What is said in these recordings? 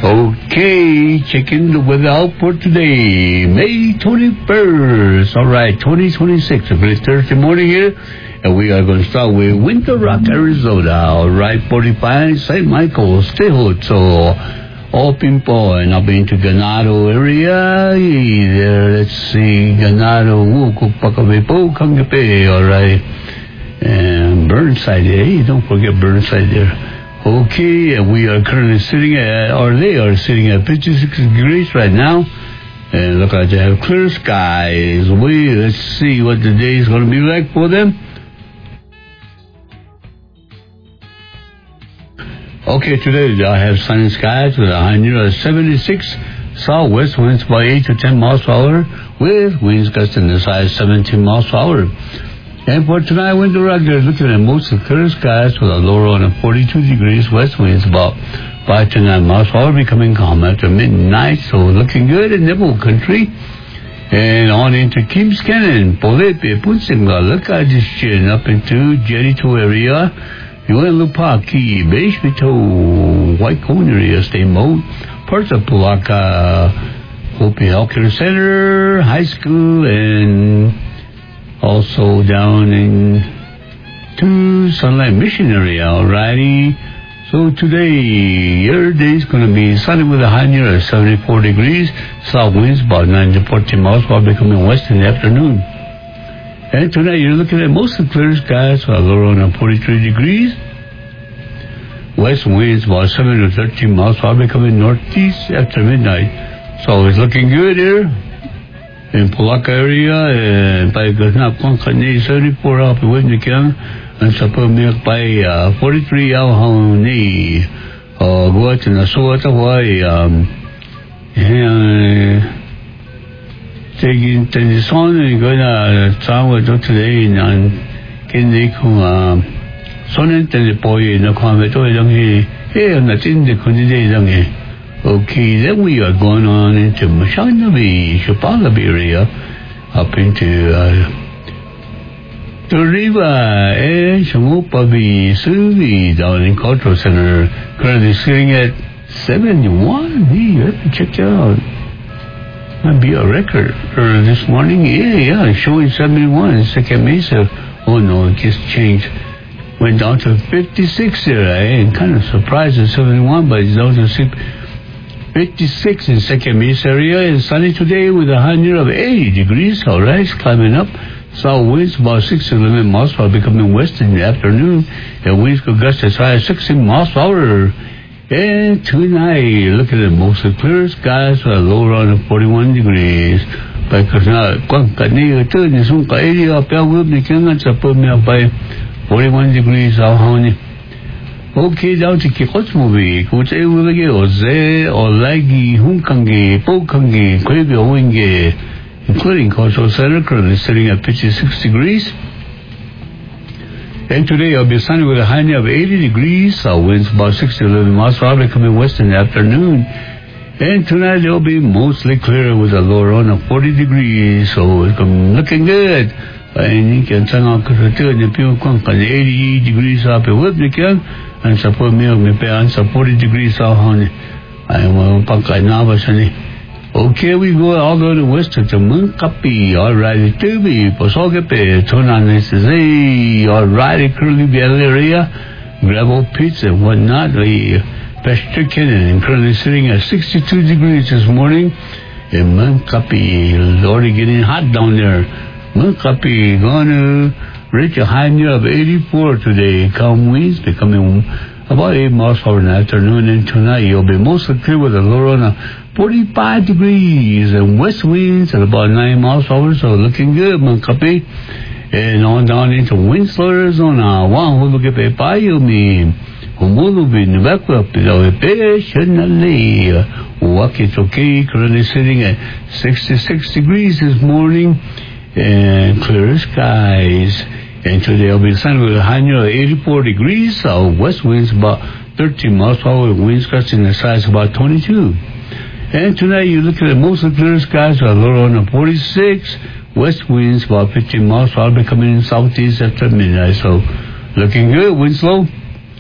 Okay, checking the weather out for today, May 21st. All right, 2026, a great Thursday morning here. And we are going to start with Winter Rock, Arizona. All right, 45, St. Michael, stay hot. So, all people, and I've been to Ganado area. There, let's see, Ganado, Wukupakabepo, Kangape, all right. And Burnside, don't forget Burnside there. Okay, and we are currently sitting at, or they are sitting at 56 degrees right now. And look like they have clear skies. Let's see what the day is going to be like for them. Okay, today I have sunny skies with a high near 76. Southwest winds by 8 to 10 miles per hour, with winds gusting as high as 17 miles per hour. And for tonight, Winter Rock, they're looking at mostly clear skies with a low on 42 degrees. West winds about 5 to 9 miles per hour, becoming calm after midnight. So looking good in Nipple Country. And on into Kings Canyon, Polepe, Punsinga, look at this chin up into Jericho area. Yuenlupaki, Bashmito, White Cone area, stay mode. Parts of Pulaka, Hopi Healthcare Center, High School, and also down in to Sunlight Mission area, alrighty. So today, your day is going to be sunny with a high near 74 degrees. South winds about 9 to 14 miles while becoming west in the afternoon. And tonight, you're looking at mostly clear skies with a low around 43 degrees. West winds about 7 to 13 miles while becoming northeast after midnight. So it's looking good here. In Pulaka area, and by Ganap, Konkani, 74 out the wind again, and Sapomilk by 43 out Honi, go out in the Sota Hawaii, taking the sun and going to town with today and Kinnikum, Son and the boy in the convento, and that's in the Kunde. Okay, then we are going on into Mashanabi, Shapalabi area, up into the river, and Shamupabi, Suvi, down in Cultural Center, currently sitting at 71. Hey, you have to check that out. Might be a record this morning. Yeah, showing 71 in Second Mesa. Oh no, it just changed. Went down to 56 there. I am kind of surprised at 71, but it's down to 56 in Second Mesa area, and sunny today with a high near of 80 degrees. All right, climbing up. South winds about 6 to 11 miles per hour, becoming west in the afternoon. And winds could gust as high as 16 miles per hour. And tonight, looking at mostly clear skies with a low around of 41 degrees. Because now, Kwankani, turn some area up there with me, can't put me up by 41 degrees. Okay, down to Kikotsumobi, which I will get Oze, Olagi, Hunkangi, Pokangi, Kwabi Owinge, including Cultural Center, currently sitting at 56 degrees. And today I'll be sunny with a high near of 80 degrees. South winds about 6 to 11 miles per hour, coming west in the afternoon. And tonight it'll be mostly clear with a low around of 40 degrees. So it's looking good. And you can turn on the people 80 degrees up at Whitney. And support me on 40 degrees out honey. I will pack a Navasani. Okay, we go all the way to west to Munkapi, alright, Tubi, Posogape, Tonanes, alright, Curly Bell area, gravel pits and whatnot, the best chicken, and currently sitting at 62 degrees this morning in Munkapi. Lordy, getting hot down there. Munkapi going to reach a high near of 84 today. Calm winds becoming about 8 miles per hour in the afternoon, and tonight you'll be mostly clear with a low on 45 degrees and west winds at about 9 miles per hour, so looking good, Munkapi. And on down into Winslow, Arizona. Wahulukepe Payumi. Humulubi, Nuvekwa, Pilawepe, Shenali. Wakitoki, currently sitting at 66 degrees this morning. And clear skies. And today will be sunny with a high near 84 degrees. West winds about 13 miles per hour. Winds gusting the size about 22. And tonight you're looking at mostly clear skies with a low on 46. West winds about 15 miles per hour, becoming southeast after midnight. So looking good, Winslow.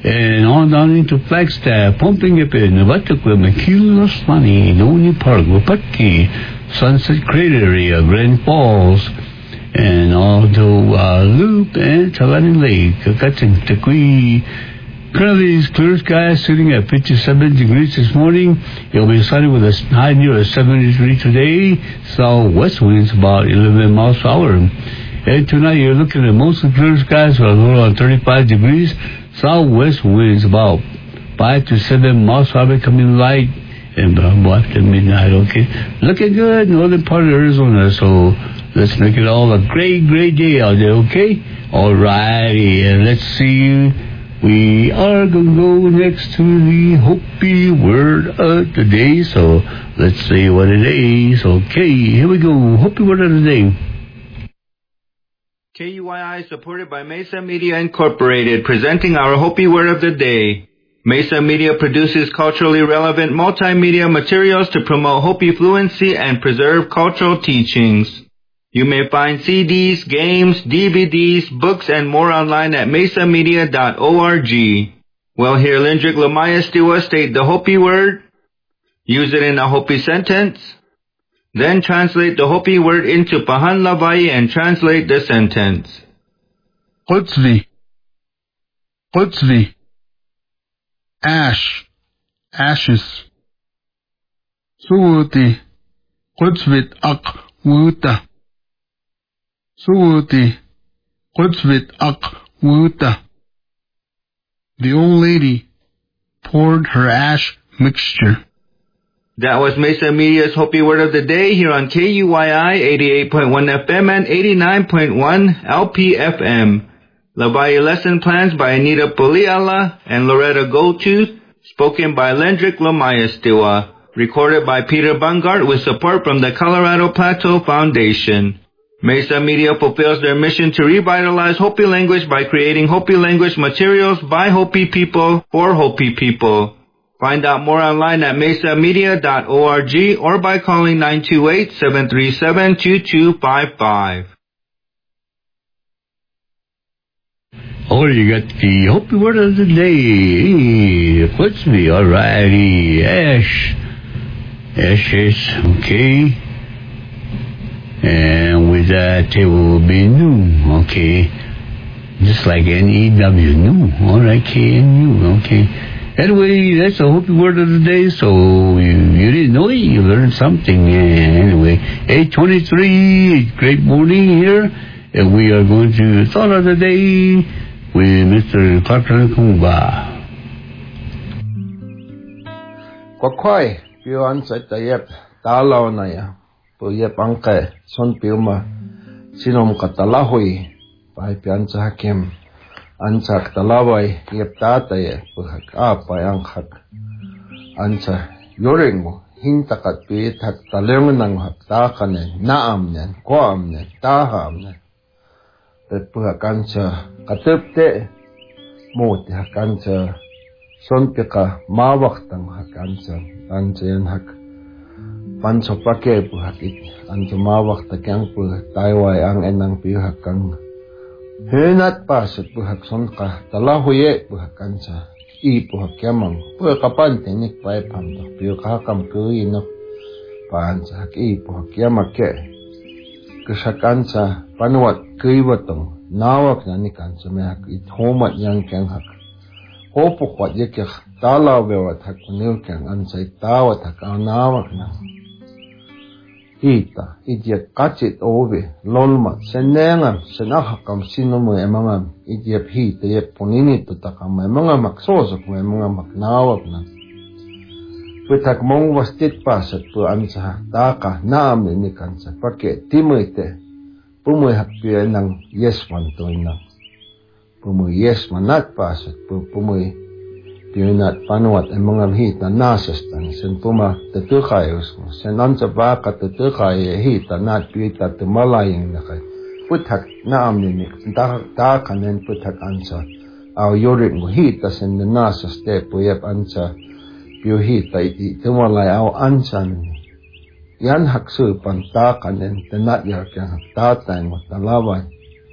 and on down into Flagstaff, pumping up in Watakwil, McKeelus Money, Noni Park, Wapatki, Sunset Crater area, Grand Falls, and also Loop and Talani Lake, Kakatin, Takui. Currently, it's clear skies sitting at 57 degrees this morning. It'll be sunny with a high near 73 today. Southwest winds about 11 miles per hour. And tonight, you're looking at mostly clear skies with a low on 35 degrees. Southwest winds about 5 to 7 miles per hour, coming light and after midnight. Okay, looking good in the northern part of Arizona. So let's make it all a great, great day out there. Okay, all righty, and let's see. We are going to go next to the Hopi word of the day. So let's see what it is. Okay, here we go. Hopi word of the day. KUYI is supported by Mesa Media Incorporated, presenting our Hopi word of the day. Mesa Media produces culturally relevant multimedia materials to promote Hopi fluency and preserve cultural teachings. You may find CDs, games, DVDs, books, and more online at mesamedia.org. We'll hear Lindrick Lamaya Stiwa state the Hopi word, use it in a Hopi sentence, then translate the Hopi word into Pahan Lavai and translate the sentence. Qutzvi, Qutzvi, ash, ashes. Suwuti, Qutzvit ak wuta. Suwuti, Qutzvit ak wuta. The old lady poured her ash mixture. That was Mesa Media's Hopi word of the day here on KUYI 88.1 FM and 89.1 LPFM. Lavai lesson plans by Anita Puliala and Loretta Goldtooth, spoken by Lendrick Lamaya Stiwa, recorded by Peter Bungart with support from the Colorado Plateau Foundation. Mesa Media fulfills their mission to revitalize Hopi language by creating Hopi language materials by Hopi people for Hopi people. Find out more online at mesamedia.org or by calling 928-737-2255. Oh, you got the Hopi word of the day. Qutzvi, all righty. Ash. Ashes, okay. And with that, it will be new, okay. Just like N-E-W, new. All right, K-N-U, okay. Anyway, that's the Hopi word of the day, so you didn't know it, you learned something. Anyway, 8:23, great morning here, and we are going to Thought of the Day with Mr. Clark Kumba. Kwakwai, pio ansay tayep, talaw na ya. Puyep angke, son piuma, sinom katalahoy, pai piansa hakim, ansa katalaway, yep tataye, puhak apay anghak, ansa yoring mo, hintakat piit hak talungan ng hak takanen, naam nen, koam nen, taham nen. Puhak ansa katupte, muti hak ansa, son pika mawaktang hak ansa yan hak, panso pake puhakit anto mawak takyang puh tayway ang enang pihak kang hinat pasat puhak sonka talahuye puhakan sa i puhak yamang puh kapan tinik pay pamto piyo kakam kuino pansa hak i puhak yamake kesakan sa panuat kuiwatong nawak na ni kansa mehak ithomat yang kyang hak hopuk wat yekyak talaw bewat hak punil kyang ansa itawat hak nawak na Ita, idiap kacit obe, lolmat, senengam, senahakam sinumu emangam, idiap hita, idiap punini tutakam, emangam maksosok, emangam maknawag na. Putak mong wastit pasat pu ansa, taka, naam ni kansa, pake timoite, pumuy hakpiya ng yesman toy na. Pumuy yesman nat pasat, pumuy pinat panuat ang mga hita nasastan sen puma tetukayos sen ansa baka tetukay hita nat pita tumalayang nakay putak naam ni ta kanen putak ansa aw yorik mo hita sen nasas te puyap ansa piu hita iti tumalay aw ansa ni yan haksu pan ta kanen tenat yak yang tatay mo talaway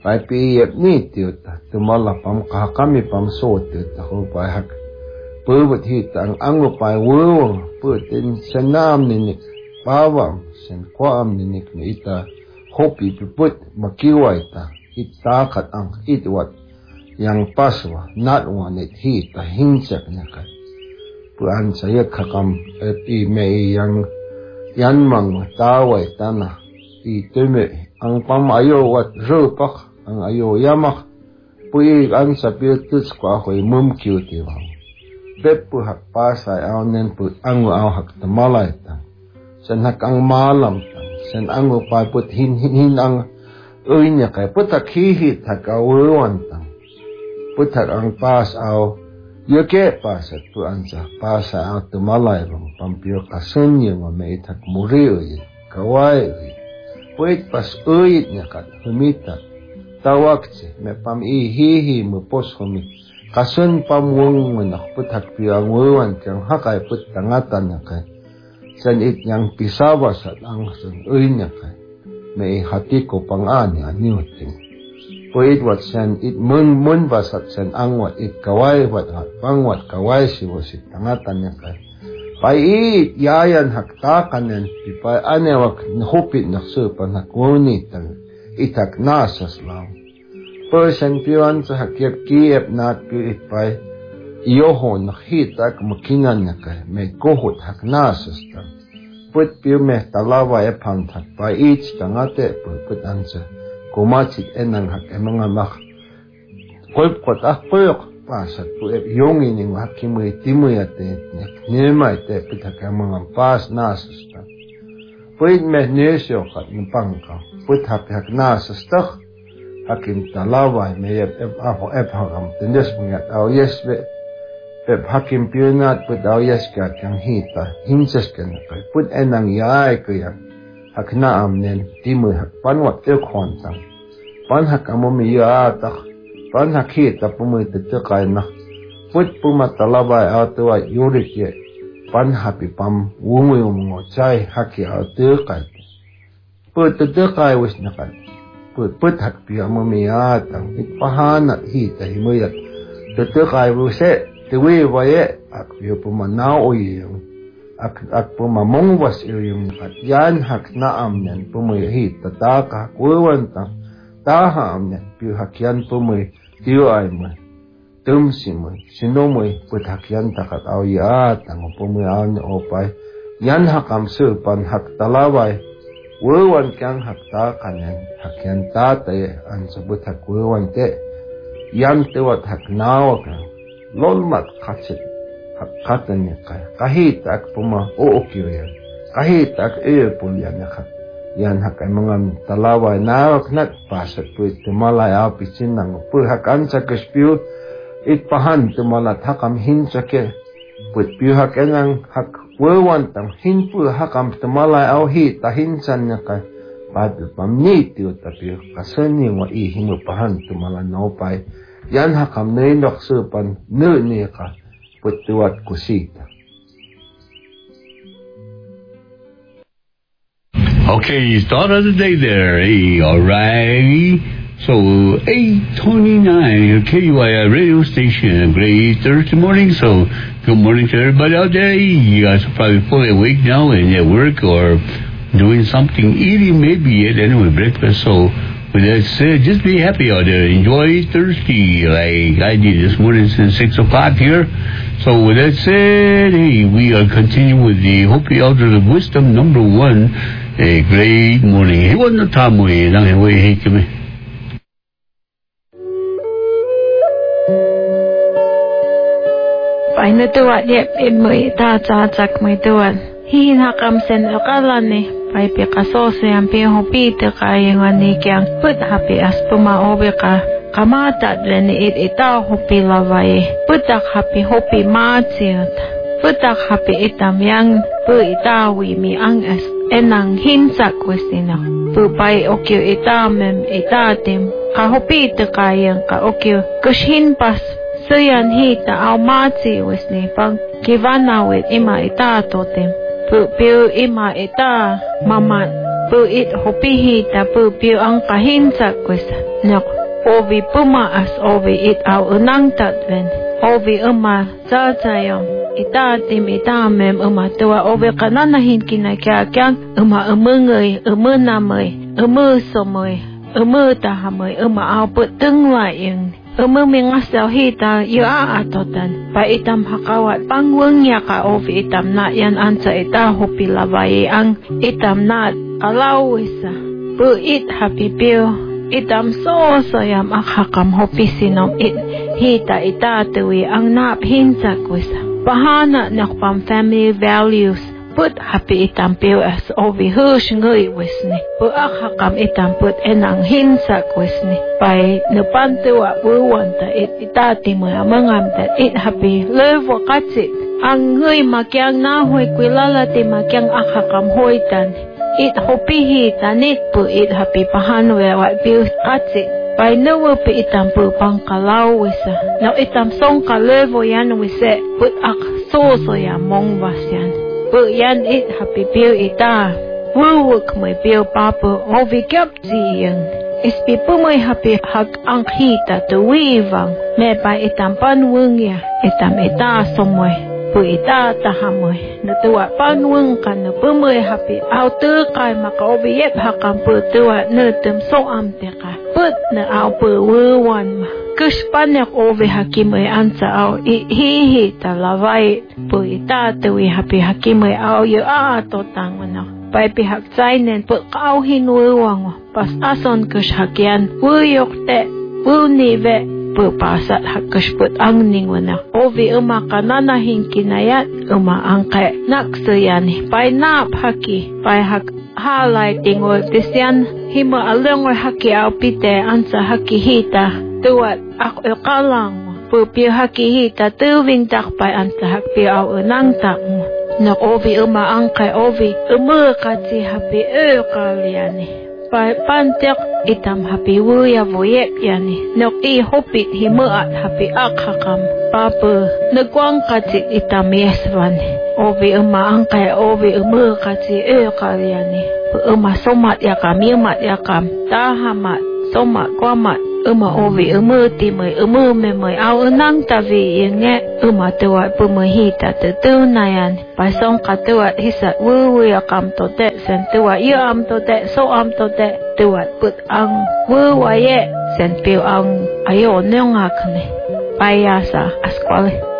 pai pi yep ni tiuta tumala pam kami pam so tiuta ho pai hak pu hi tang ang pai wo pu tin sanam ni pawam sen kwam ni ita hopi put makiwai ta ita khat ang itwat yang paswa not one it hi ta hinchak na ka puan saya khakam i me yang yan mang tawai tana i tume ang pam ayo wat rupak ang ayo yamak pui ang sapil tuts kwa hoi mum kiu ti wa bepu hak pasai anen pu ang au hak tamalai ta sen hak ang malam ta sen ang pa put hin ang nya kai putak hi thakawan ta putak ang pas au Yoke pasat tu ansa pasa out to malay bang pampio kasenyo nga may itak muri uy kawai uy puit pas uyit niya kat humita tawak si me pam ihihi mo pos humi kasun pamwong mo nakputak piang uwan kang hakay put tangatan niya kay san it niyang pisawas at ang san uy niya kay may hati ko pang-ani aniuting puit wat sen it mun basat sen angwat it kawai wat pangwat kawai si wasit tangatan niya kay pai it yayan hakta kanen pipai anewak hupit naksupan hakunit ang itak nasas lang person piwan sa hakyap kiyep nat pi it pai iyoho nakhitak makinan niya kay may kohot hak nasas tang put piw meh talawa e pangtak pai it tangate put ansa kumachit enang hak mga mak kolp kot puyok pasat pu yong ining hakimui timui ate nemai te pitak mga pas nasas ta puit meh nesyo kat npangka put hak nasas ta hakim talawai me aho hakam tendes mengat au yesbe hakim piunat put au yeskat yang hita hinses kan put enang yai kaya hak naam nen timui hak panwat te khontang pan hak amomi yatak pan hak hita pumui te kay na put pumatalabay atwa yurikye pan hapi pam wumui umungo chay haki atu kay put te kay wis nakan put hak pi amomi yatang itpahanat hita himuyat te kay wise te wi waye ak pi pumanaw oyong ak pumamongwas yung yan hak naam nen pumui hita taka kuwan ta taha amne pi hakyan pumui tiyo ay mo tumsi mo sino mo put hakyan takat au ya tang pumui an opay yan hakam supan hak talaway wewan kyang hakta kanen hakyan tatay an sabut hak wewan te yan tewat hak nawa ka lolmat katsit hak katan niya kaya kahit ak puma uukyo yan kahit ak pul yan nakat yan hak ay mga talaway nawak nat pasat po tumalay apisin ng po hakan sa kaspiyo itpahan tumalat hakam hinsake put piyo hak enang hak wewan tang hinpu hakam tumalay awhi tahinsan niya kay padu pamnitiyo tapiyo kasani wa ihimu pahan tumalan naupay yan hakam na inok supan niya ka put tuwat kusita. Okay, start of the day there. Hey, alrighty. So, 8:29, KUII radio station, great Thursday morning. So, good morning to everybody out there. You guys are probably fully awake now and at work or doing something, eating maybe yet anyway, breakfast. So, with that said, just be happy out there. Enjoy Thursday like I did this morning since 6 o'clock here. So, with that said, hey, we are continuing with the Hopi Elder of Wisdom number 1. A great morning. He wasn't a time way, lang he way hate me. Pai na tuwa yep imui ta cha chak mai tuwa. Hi hakam sen akalani pai pi kasose ang pi hopi te kay ngani kyang put happy aspuma obeka kamata dren it ita hopi lawai putak happy hopi machiat putak happy itam yang pu ita wi mi ang as enang hinsak wesina pupai okyo itamem itatim kahopi te kayang ka okyo kushin pas suyan hita au machi wesni pang kivana wit ima itatotem pu piu ima ita mama pu it hopi hita pu piu ang kahinsak wes nyok ovi puma as ovi it au unang tatven ovi uma zayam itatim itamem uma tua ovi kananahin kinakyakyang uma umungay umunamay umusomoy umutahamoy uma au puteng laing mingasaw hita yaa atotan pa itam hakawat pangweng yaka ovi itam na yan ansa ita hupilabay ang itam na alawisa pu it hapipil itam soyam akhakam hopisinom it hita ita tuwi ang naphinsa kusa pahana nakpam family values put happy itam pil as ovi hush ngui wisni pu akhakam itam put enang hinsa wisni pai nupantua buwanta it itati mo amangam that it happy levo katsit ang ngui makyang na hoy kwilala ti makyang akhakam hoitan it hopihi tanit pu it happy pahanwe wa pil katsit pai nuwa pi itam pu pangkalaw wisa now itam song ka levo yan wise put ak so ya mong wasyan pu yan it happy pil ita wuwuk may pil papa ovi kyap ziyang ispi pu may happy hag ang hita tuwivang me pa itam panwungya itam ita somoy pu ita tahamoy natuwa panwung kan na pu may happy au tu kay maka ovi yep hakam pu tuwa nutum so am teka put na au pu wuwan ma Kushpanek ovi hakimoy ansa au hihi talavay pu ita tuwi happy hakimoy au yu totang wana pai pi hak zainen pu kau hinwang pas ason kush hakyan wuyok te wunive pu pasat hakush put ang ning wana ovi kanana hinkinayat angke naksuyani pai nap haki pai hak highlighting ol tisyan himo along haki au pite ansa haki hita tuat ako kalang pu pi haki hita tuwing takpay ansa hakpi au unang tak nak ovi angkay ovi katsi hapi kaliani pai pantek itam hapi wuya voyep yani nok I hopit himuat hapi akhakam papa nagwang katsi itam yeswan ovi angkay ovi katsi kaliani pu somat yakam tahamat somat kwamat ovi timay memay au unang tavi yenge tuwa pumahita tu nayan pasong katuat hisat yakam tote sen tuwa am tote so am tote tuat put ang waye sen piu ang ayo nyong akne payasa askwale